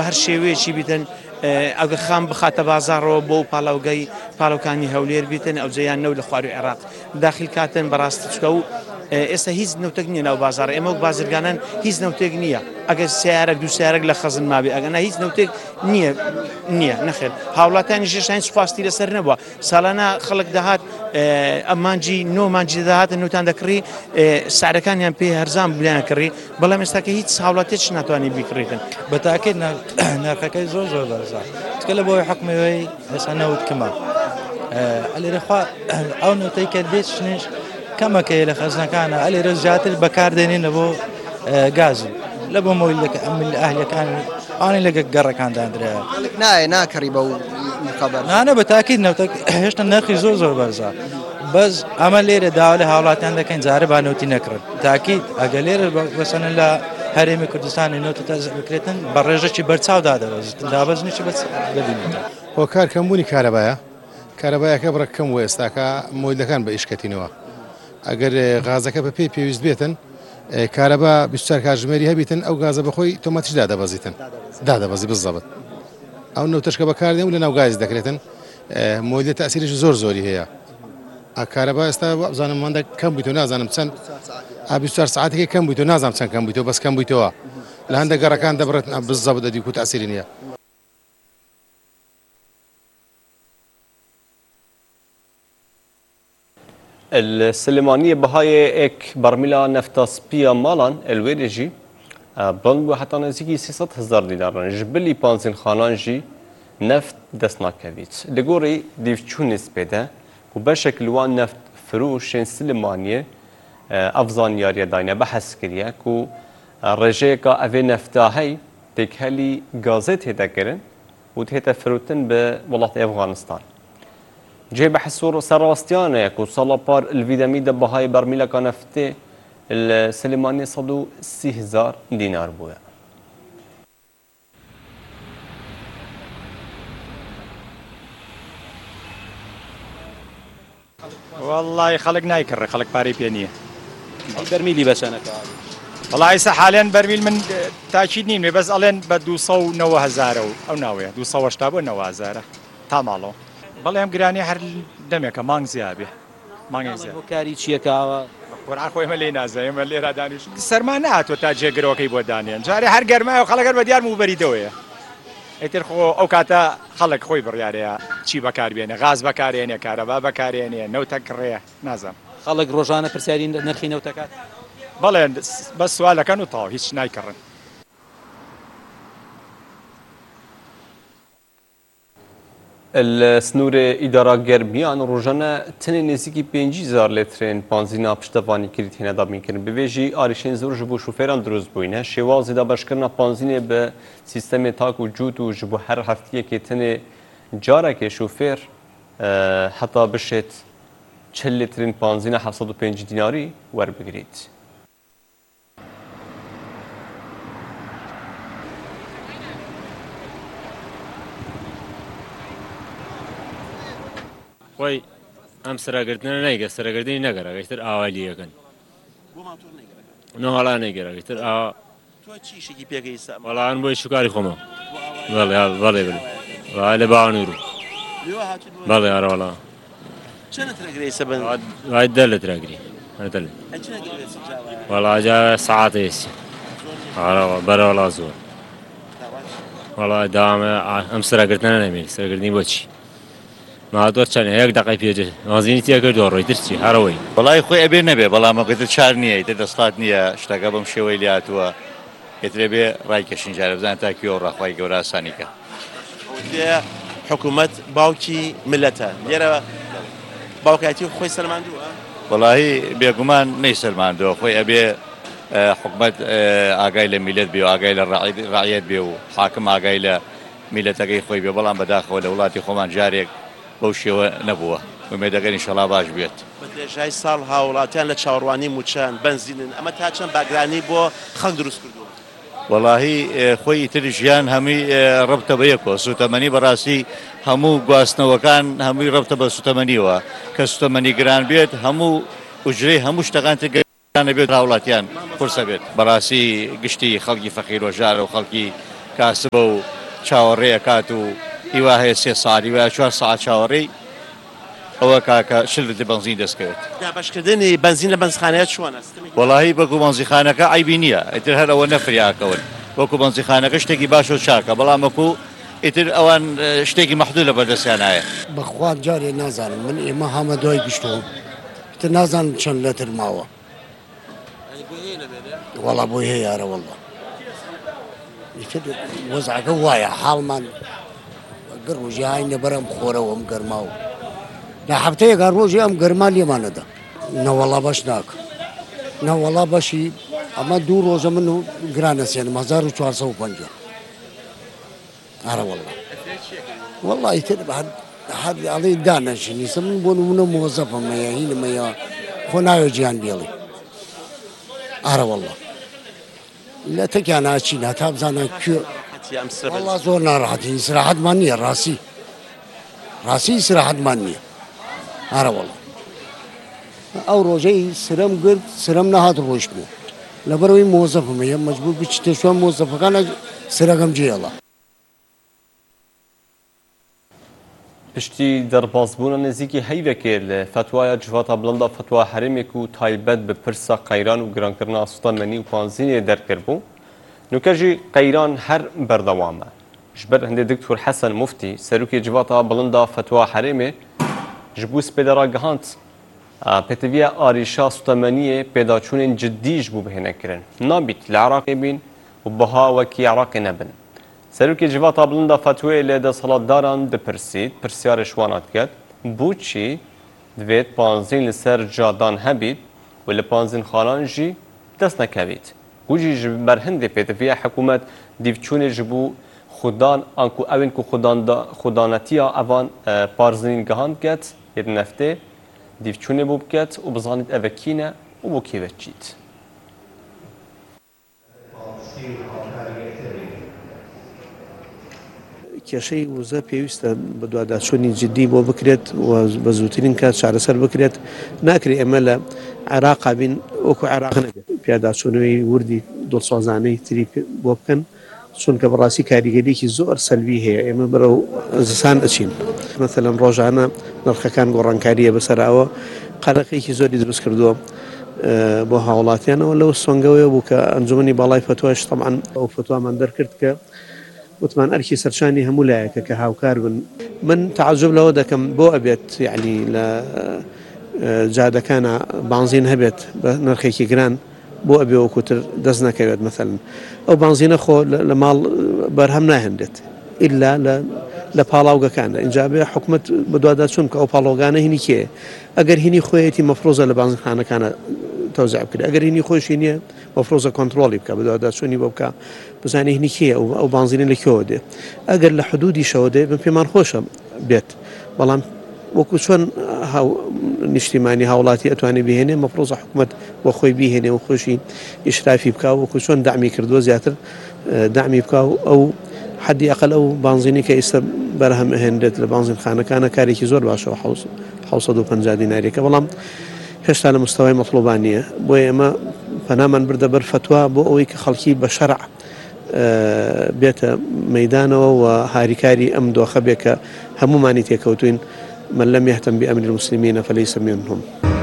بە هەر شێوەیەکی بیتن ئەگە خام بخاتە بازاڕەوە بۆ پاڵاوگەی پاڵەکانی هەولێر بیتن ئەو جەیان نەو لە خوار و عێراق داخل کاتن بەڕاستی چکە و ئێستا هیچ نەوتێک نییە ناو بازاڕ ئێمە و بازرگانان هیچ نەوتێک نییە ئەگەر سیارێک دو سیارێک لە خەزن مابێ ئەگەنا هیچ نەوتێک نییە نەخێر هاوڵاتانی ژێشان سوپاستی لەسەر نەبووە ساڵانە خەڵک دەهات ئەمانجی نۆمانجی دەهاتە نوتان دەکڕی سعرەکانیان پێ هەرزان بلیان کڕی بەڵام ئێستاکە هیچ هاوڵاتێک ناتوانانی بیکڕیتن بەتاکێت نرخەکەی زۆر بەرزە چکە لە بۆی حکومەوەی ئێستا نەوت کەمە ئەلێرەخوا ئەو نوتەی کە دێت شنێش کەمەکەی لە خەزنەکانە ئەلێرە زیاتر بەکاردێنێنە بۆ گازی لە بۆ مۆی ئەهلەکان ئانی لەگە گەڕەکاندادرا نایە ناکەڕی بە و نانە بەتاکیت نەوتە هێشتا نرخی زۆر بەرزە بەس ئەمە لێرە داوا لە هاوڵاتیان دەکەین جارە بانەوتی نەکرن تاکیت ئەگە لێرە بەسەنە لە هەرێمی کوردستانی نوتە تەزیع بکرێتن بە ڕێژەی بەرچاو دادەبەزێتن دابەزنیی بەدینێتە هۆکار کەمبوونی کارەبایەکە بڕەکەم و ئێستاکە مۆیلەکان بە ئیشکەتینەوە ئەگەر غازەکە بە پێی پێویست بێتن کارەبا 24 کاتژمێری هەبیتن ئەو گازە بەخۆی تۆماتیش دادەبەزی بزەبت ئەو نەوتەشکە بەکاردێن و لە ناو گاز دەکرێتن مۆیلە تەسیریش زۆری هەیە کارەبا ئێستا بزانم ماندە کەم بوویتەوە نازانم چەند 24 ساعتێکی کەم بوویتەوە نازانم چەند کەم بوویتەوە بەس کەم بوویتەوە لە هەندێک گەڕەکان دەبڕێت بزەبت دەدی و تەسیری نییە السليمانية بهاي اك برميلا نفتا سبيا مالان الويرجي بلند حتى نزيكي 600,000 دينار جبلي بانزين خانان جي نفت دسنا كافيت لغوري ديفچون نسبته وبشكل وان نفت فروش سليمانية افزان ياريا داينه بحث كريا كو رجيكا افي نفتا هي تكهلي غازت هتاكرن وتهتا فروتن بولاية افغانستان جي بحثور سراستيانه يكو صلابار الفيدامي ده بهاي برميلا كنفته السليماني صدو 30,000 دينار بويا والله خلق نايكر خلق باري بيانيه برميلي بس انا والله هسه حاليا برميل من تاكيد نيم بس الين بدو صو 9,000 او ناويه دو صو اشتابو 9,000 تمالو بەڵێ ئەم گرانی هەر دەمێکە مانگ زیابێ مانگی زیاب هۆکاری چیەکەوە قورآن خۆی ئێمە لێی نازانێ ئێمە لێرە دانیش سەرمان نهاتوە تا جێگرەوەکەی بۆ دانیان جارێ هەر گەرمایە و خەڵک بە دیار موبەریدەوەیە ئیتر خۆ ئەو کاتە خەڵک خۆی بڕیارەیە چی بەکاربێنێ غاز بەکارێنێ کارەبا بەکارێنێ نەوتە کڕێ نازانم خەڵک ڕۆژانە پرسیاری نرخی نەوتەکات بەڵێ بەس سوالەکەن و تەواو هیچ نایکڕن السنور إدارة جربيان روجانا تنين نزيكي 5,000 لترين بنزينا بشتفاني كريت هنا دابين كرن بيجي آريشين زور جبو شوفيران دروز بوينه شواز دا باشكرنا بنزينه به سيستم تاك وجود و جبو هر هفتيه كي تني جارك شوفير حتى بشت 40 لترين بنزينا 705 ديناري ور بگريت خۆی ئەم سەرگردنە نەیگە سەرگردنی نەگەرە گەشتر ئاوالیەکەن نەهاڵا نەیگەرەگەتر وەڵان بۆی شکاری خۆمە بەڵێ لە باوانورو بەڵێ ئارەوەڵا وای دە لە تراگری وەڵا جا سەعاتێسی ئارەوە بەرەوەڵا زۆر وەڵا داوامە ئەم سەرگردنە نەمێت سەرگردنی بۆچی مادۆر چەند یەک دقی پێجێ نازینی تیا کردووە ڕۆی ترچی هەرەوەی وەڵای خۆی ئەبێ نەبێ بەڵامەکەتر چار نییە ئیتر دەستات نییە شتەکە بەم شێوەی لاتووە ئێترێ بێ ڕایکەشین جارە بزان تاکیەوە ڕاخوای گەورە ئاسانیکە حکوومەت باوکی ملەتە لێرە باوکاتی خۆی سەلماندووە وەڵاهی بێگومان نەی سەلماندووە خۆی ئەبێ حکوومەت ئاگای لە میلەت بێ و ئاگای لە ڕعیەت بێ و حاکم ئاگای لە میلەتەکەی خۆی بێ بەڵام بەداخەوە لە وڵاتی خۆمان جارێک بەو شێوە نەبووە ومێدەگەن ئینشەڵا باش بێت بەدرێژای ساڵ هاوڵاتیان لە چاوەڕوانی موچەن بنزینن ئەمە تا چەند باگرانی بۆ خەڵک دروست کردووە وەڵاهی خۆی تر ژیان هەمووی ڕەبتە بە یەکەوە سوتەمەنی بەڕاستی هەموو گواستنەوەکان هەمووی ڕەبتە بە سوتەمەنیەوە کە سوتەمەنی گران بێت هەموو ئوجرەی هەموو شتەکان تگەرانە بێت هاوڵاتیان قورسە بێت بەڕاستی گشتی خەڵکی فەقیر و ژارە و خەڵکی کاسبە و چاوەڕێیەکات و هیوا هەیە 3 ساعت هیوا 4 ساعت چاوەڕێی ئەوە کاکە شل لتر بنزین دەستکەوێت باشکردنی بنزین لە بەنزخانەیە چۆنە وەڵاهی بەکو بنزیخانەکە عیبی نییە ئیتر هەر ئەوە نەفریاکەون وەکو بنزیخانەکە شتێکی باش و چاکە بەڵام وەکو ئیتر ئەوان شتێکی مەحدوود لە بەردەستیانایە بەخوا جارێ نازانم من ئێمە هەمە دوای گشتوم تر نازانم چەند لەتر ماوە وەڵا بۆی هەیە یارە وەڵا ئیتر وەزعەکە وایە حاڵمان گەر ڕۆژی هاینە بەرەم خۆرەوە ئەم گەرماوە لە هەفتەیەکە ڕۆژی ئەم گەرما لێمانەدا نەوەڵا بەش ناکە نەوەڵا بەشی ئەمە 2 ڕۆژە من و گرانەسێنم 1450 ئارە وەڵا وەڵا ئیتر هەر ئەڵێ دانەشینیسە من بۆ نمونە مۆزەفەمەیە هینمەیە خۆ ناوێ گیان بێڵێ ئارە وەڵا لە تەکیان ناچین هەتا بزانە کوێ وەڵا زۆر ناڕەحەتی ئیسراحەتمان نییە ڕاستی ئیسراحەتمان نییە ئارە وەڵا ئەو ڕۆژەی سرم گرت سرم نەهات ڕۆیشت بوو لەبەرەوەی مۆزەفمەیە مەجبوور بچتە شوێن مۆزەفەکانە سرەکەم جێڵە پشتی دەربازبوونە نزیکی هەیڤێکێ لە فتوایە جواتە بڵندا فتوا هەرێمێک و تایبەت بە پرسە قەیران و گرانکردنا سوتەمەنی و پانزینێ دەرکرد بوو نوکەژی قەیران هەر بەردەوامە ji ber hindê Diktor Hesen Muftî serokê civata bilindo fetwa herêmê ji bo spêdera gihand pêtiviya arîşa sutemeniyê pêdaçûnên ciddî ji bo bihênekirin nabît li Iraqê bîn û biha wekî Iraqê nebin serokê civata bilindo fetwayê lê desthilatdaran dipirsît pirsyarê wan diket bûçî divêt panzîn li ser cadan hebît û li panzînxanan jî dest nekevît û jî ji ber hindê pêtiviya hikûmet dîvçûnê ji bo خودان انکو اوین کو خودانتیا اوان پارزنین گهاند گت ید نفته دیوچونه بوب گت و بزانید اوکینه و بو کیوت چیت کێشەی وزە پێویستە بە دوواداچوونی جددی بۆ بکرێت و بە زووترین کات چارەسەر بکرێت ناکرێت ئێمە لە عێراقا بین وەکو عێراق نەبێت پیاداچوونەوەی وردی دڵسۆزانەی تری بۆ بکەن چونکە بەڕاستی کاریگەریەکی زۆر سەلبی هەیە ئێمە بەرەو زستان ئەچین مەثەلەن ڕۆژانە نرخەکان گۆڕانکاریە بەسەراوە قەرەقێکی زۆری دروست کردووە بۆ هاوڵاتیانەوە لەو سۆنگەوەیە بوو کە ئەنجومەنی باڵای فتوایش تەبعاً ئەو فتوامان دەرکرد کە وتمان ئەرکی سەرچانی هەموو لایەکە کە هاوکار بن من تعجب لەوە دەکەم بۆ ئەبێت یعنی لە جادەکانە بانزین هەبێت بە نرخێکی گران بۆ ئەبێ وەکوتر دەست نەکەوێت مەثەلەن ئەو بانزینە خۆ لە ماڵ بەرهەم ناهێنرێت ئیلا لە پاڵاوگەکانە اینجا بێ حکومت بەدووادا چون کە ئەو پاڵۆگانە هینی کێ ئەگەر هینی خۆیەتی مەفرۆزە لە بانزخانەکانە تەوزیع بکرێت ئەگەر هینی خۆشی نییە مەفرۆزە کۆنتترۆلی بکە بەدووادا چوونی بۆ بکە بزانانی هینی کێ ئەو بانزینە لە کێوە دێ ئەگەر لە حدودی شەوە دێ بن پێمان خۆشە بێت بەڵام وەکو چۆن نیشتیمانی هاوڵاتی ئەتوانێت بهێنێ مەفرۆزە حکومت بۆ خۆی بیهێنێ و خۆشی ئیشرافی بکە وەکو چۆن دامی کردووە زیاتر دامی بکە ئەو حدی ئەقل ئەو بانزینی کە ئێستا بەرهەم ئەهێنرێت لە بانزینخانەکانە کارێکی زۆر باشەوە 750 دیناریەکە بەڵام هێشتا لە مستەوای مەطلوبانیە بۆیە ئێمە پەنامان بردە بەر فتوا بۆ ئەوەی کە خەڵکی بە شەرع بێتە مەیدانەوە و هاریکاری ئەم دۆخە بێ کە هەمومانی تێکەوتوین من لم يهتم بأمر المسلمين فليس منهم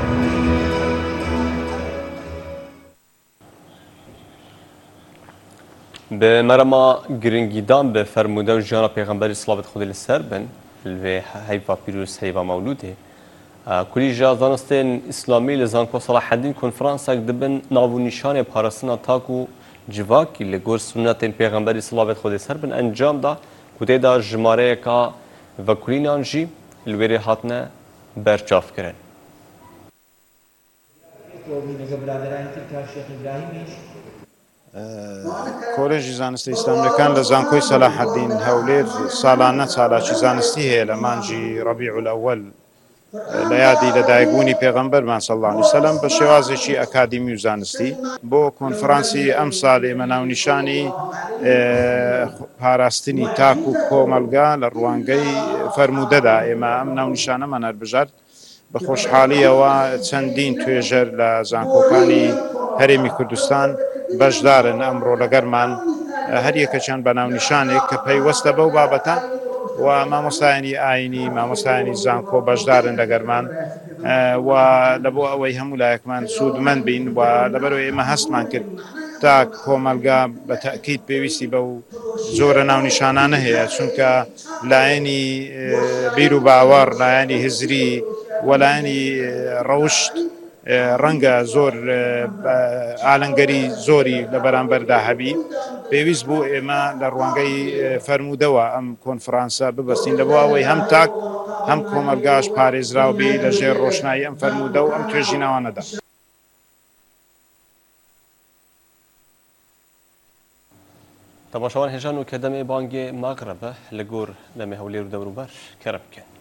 به مرما گرنگیدان به فرموده و جانا پیغمبری صلوات خود لسر بن و هیوا پیروز هیوا مولوده کلی جا زانستین اسلامی لزانکو صلاح الدین کنفرانس دبن ناو نشان پارسنا تاکو جواکی لگور سنتین پیغمبری صلوات خود لسر بن انجام دا کده دا جماره کا وکلینان جی الوری هاتنه برچاف کرن. کۆلێژی زانستی ئیسلامیەکان لە زانکۆی سەلاحەدین هەولێر ساڵانە چالاکی زانستی هەیە لە مانجی ڕەبیع الأول لە یادی لەدایکبوونی پێغەمبەرمان صلی الله علیه وسلم بە شێوازێکی ئەکادمی و زانستی بۆ کۆنفرانسی ئەم ساڵ ئێمە ناونیشانی پاراستنی تاک و کۆمەلگا لە ڕوانگەی فەرموودەدا ئێمە ئەم ناونیشانەمان هەربژارد بە خۆشحاڵیەوە چەندین توێژەر لە زانکۆکانی هەرێمی کوردستان بەشدارن ئەمڕۆ لەگەرمان هەر یەکەچیان بە ناونیشانێک کە پەیوەستە بەو بابەتە و مامۆستایانی ئاینی مامۆستایانی زانکۆ بەشدارن لەگەرمان و لە بۆ ئەوەی هەموو لایەکمان سوودمەند بین و لەبەرەوەی ئێمە هەستمان کرد تا کۆمەلگا بە تەکید پێویستی بە و زۆرە ناونیشانانە هەیە چونکە لایەنی بیر و باوەڕ لایەنی هزری وەلایەنی ڕەوشت ڕەنگە زۆر ئالنگەری زۆری لە بەرامبەردا هەبی پێویست بوو ئێمە لە ڕوانگەی فەرموودەوە ئەم کۆنفرانسە ببەستین لە بۆ ئەوەی هەم تاک هەم کۆمەلگاش پارێزراو بێ لە ژێر ڕۆشنایی ئەم فەرموودە و ئەم توێژینەوانەدا. تەماشاوان هێژان و کە دەمێ بانگێ ماغرەبە لە گۆر دەمێ هەولێر و دەوروبەر کەرە بکەن.